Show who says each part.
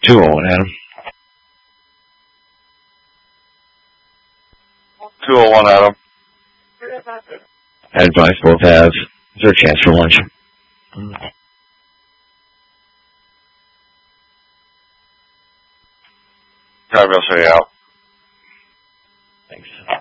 Speaker 1: 201, Adam.
Speaker 2: 201, Adam.
Speaker 1: Advice both have. Is there a chance for lunch?
Speaker 2: Time will say out.
Speaker 1: Thanks.